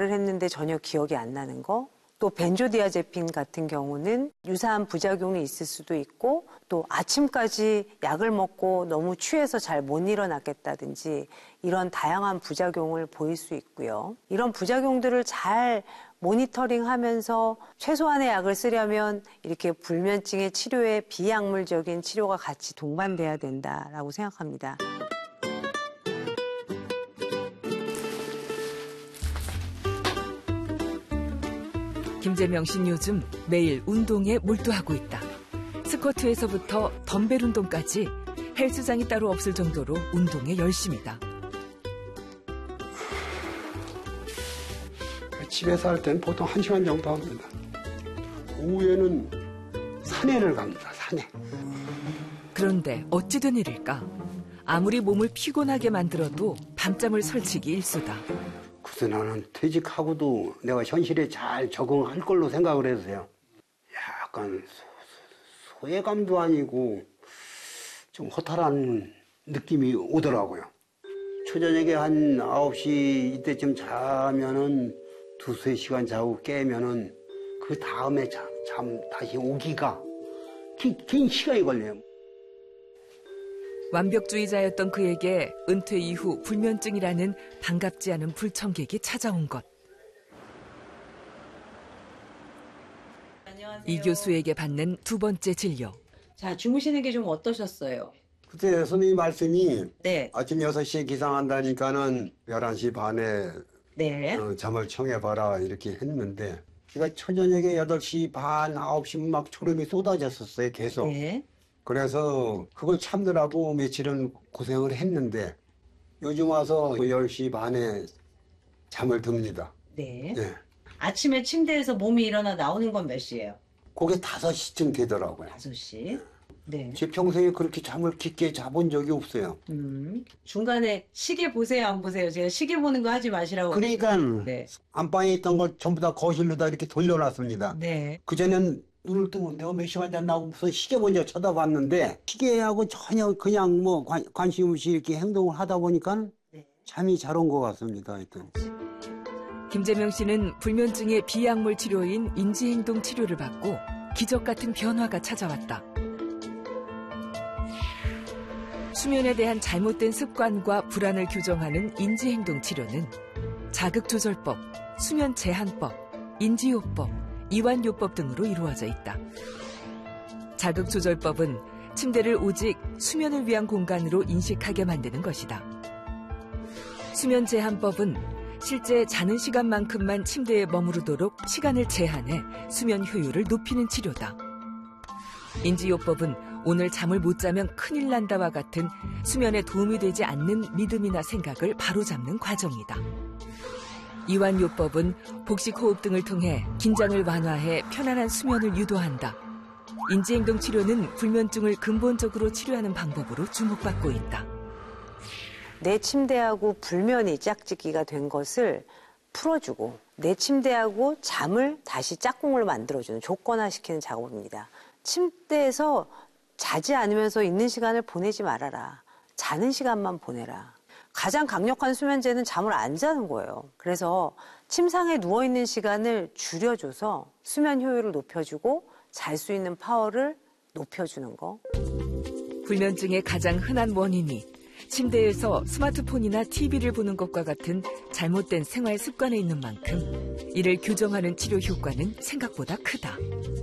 말을 했는데 전혀 기억이 안 나는 거. 또 벤조디아제핀 같은 경우는 유사한 부작용이 있을 수도 있고 또 아침까지 약을 먹고 너무 취해서 잘 못 일어났겠다든지 이런 다양한 부작용을 보일 수 있고요. 이런 부작용들을 잘 모니터링하면서 최소한의 약을 쓰려면 이렇게 불면증의 치료에 비약물적인 치료가 같이 동반돼야 된다라고 생각합니다. 김재명 씨는 요즘 매일 운동에 몰두하고 있다. 스쿼트에서부터 덤벨 운동까지 헬스장이 따로 없을 정도로 운동에 열심이다. 집에서 할 때는 보통 1시간 정도 합니다. 오후에는 산에를 갑니다. 산에. 그런데 어찌 된 일일까? 아무리 몸을 피곤하게 만들어도 밤잠을 설치기 일쑤다. 그래서 나는 퇴직하고도 내가 현실에 잘 적응할 걸로 생각을 했어요. 약간 소외감도 아니고 좀 허탈한 느낌이 오더라고요. 초저녁에 한 9시 이때쯤 자면은 2-3시간 자고 깨면은 그 다음에 잠 다시 오기가 긴 시간이 걸려요. 완벽주의자였던 그에게 은퇴 이후 불면증이라는 반갑지 않은 불청객이 찾아온 것. 안녕하세요. 이 교수에게 받는 두 번째 진료. 자, 주무시는 게 좀 어떠셨어요? 그때 선생님 말씀이 네. 아침 6시에 기상한다니까는 11시 반에 네. 잠을 청해봐라 이렇게 했는데 제가 초저녁에 8시 반, 9시면 막 졸음이 쏟아졌었어요. 계속. 네. 그래서 그걸 참느라고 며칠은 고생을 했는데 요즘 와서 10시 반에 잠을 듭니다. 네. 네. 아침에 침대에서 몸이 일어나 나오는 건 몇 시예요? 그게 5시쯤 되더라고요. 5시. 네. 제 평생에 그렇게 잠을 깊게 자본 적이 없어요. 중간에 시계 보세요, 안 보세요? 제가 시계 보는 거 하지 마시라고. 그러니까 네. 안방에 있던 걸 전부 다 거실로다 이렇게 돌려놨습니다. 네. 그전엔 눈을 뜨면 내가 몇 시간 잤나고 무슨 시계 먼저 쳐다봤는데 시계하고 전혀 그냥 뭐 관심 없이 이렇게 행동을 하다 보니까 잠이 잘 온 것 같습니다. 하여튼. 김재명 씨는 불면증의 비약물 치료인 인지행동 치료를 받고 기적 같은 변화가 찾아왔다. 수면에 대한 잘못된 습관과 불안을 교정하는 인지행동 치료는 자극조절법, 수면 제한법, 인지요법, 이완요법 등으로 이루어져 있다. 자극조절법은 침대를 오직 수면을 위한 공간으로 인식하게 만드는 것이다. 수면 제한법은 실제 자는 시간만큼만 침대에 머무르도록 시간을 제한해 수면 효율을 높이는 치료다. 인지요법은 오늘 잠을 못 자면 큰일 난다와 같은 수면에 도움이 되지 않는 믿음이나 생각을 바로잡는 과정이다. 이완요법은 복식호흡 등을 통해 긴장을 완화해 편안한 수면을 유도한다. 인지행동 치료는 불면증을 근본적으로 치료하는 방법으로 주목받고 있다. 내 침대하고 불면이 짝짓기가 된 것을 풀어주고 내 침대하고 잠을 다시 짝꿍으로 만들어주는 조건화시키는 작업입니다. 침대에서 자지 않으면서 있는 시간을 보내지 말아라. 자는 시간만 보내라. 가장 강력한 수면제는 잠을 안 자는 거예요. 그래서 침상에 누워있는 시간을 줄여줘서 수면 효율을 높여주고 잘 수 있는 파워를 높여주는 거. 불면증의 가장 흔한 원인이 침대에서 스마트폰이나 TV를 보는 것과 같은 잘못된 생활 습관에 있는 만큼 이를 교정하는 치료 효과는 생각보다 크다.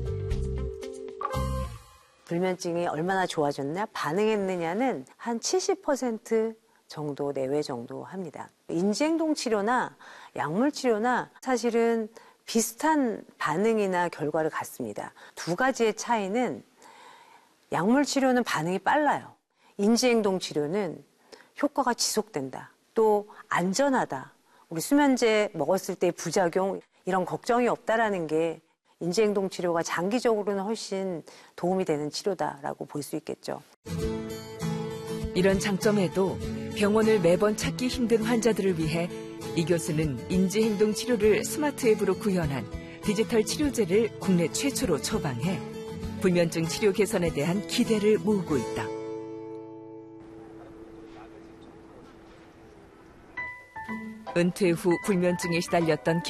불면증이 얼마나 좋아졌냐, 반응했느냐는 한 70% 정도 내외 정도 합니다. 인지행동 치료나 약물 치료나 사실은 비슷한 반응이나 결과를 갖습니다. 두 가지의 차이는 약물 치료는 반응이 빨라요. 인지행동 치료는 효과가 지속된다. 또 안전하다. 우리 수면제 먹었을 때 부작용 이런 걱정이 없다라는 게 인지행동 치료가 장기적으로는 훨씬 도움이 되는 치료다라고 볼 수 있겠죠. 이런 장점에도 병원을 매번 찾기 힘든 환자들을 위해 이 교수는 인지행동 치료를 스마트 앱으로 구현한 디지털 치료제를 국내 최초로 처방해 불면증 치료 개선에 대한 기대를 모으고 있다. 은퇴 후 불면증에 시달렸던